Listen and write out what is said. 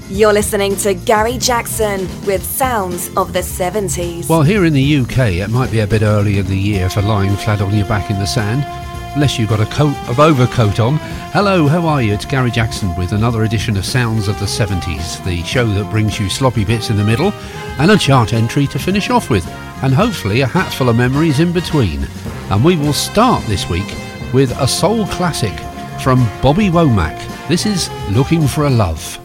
You're listening to Gary Jackson with Sounds of the 70s. Well, here in the UK, it might be a bit early in the year for lying flat on your back in the sand, unless you've got a coat of overcoat on. Hello, how are you? It's Gary Jackson with another edition of Sounds of the 70s, the show that brings you sloppy bits in the middle and a chart entry to finish off with, and hopefully a hatful of memories in between. And we will start this week with a soul classic from Bobby Womack. This is Looking for a Love.